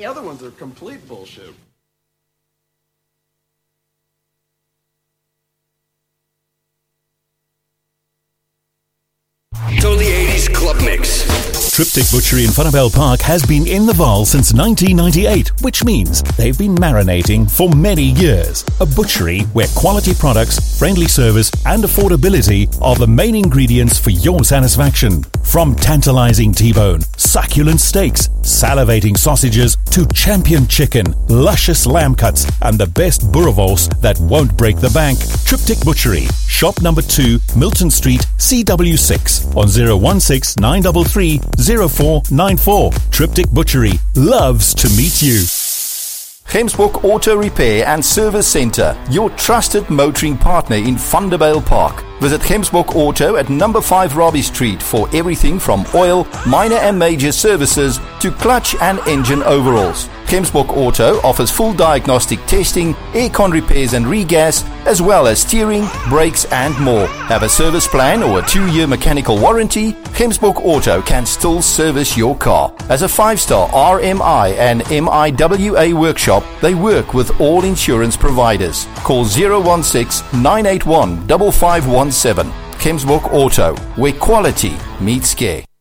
other ones are complete bullshit. Totally 80s Club Mix. Triptych Butchery in Funnabell Park has been in the Vaal since 1998, which means they've been marinating for many years. A butchery where quality products, friendly service and affordability are the main ingredients for your satisfaction. From tantalizing T-bone, succulent steaks, salivating sausages to champion chicken, luscious lamb cuts and the best boerewors that won't break the bank. Triptych Butchery, shop number 2, Milton Street, CW6 on 016 933 0494. Triptych Butchery loves to meet you. Gemsbok Auto Repair and Service Centre, your trusted motoring partner in Vanderbijl Park. Visit Gemsbok Auto at number 5 Robbie Street for everything from oil, minor and major services to clutch and engine overhauls. Gemsbok Auto offers full diagnostic testing, aircon repairs and regas, as well as steering, brakes and more. Have a service plan or a 2-year mechanical warranty? Gemsbok Auto can still service your car. As a 5-star RMI and MIWA workshop, they work with all insurance providers. Call 016 981 5517. Gemsbok Auto, where quality meets care.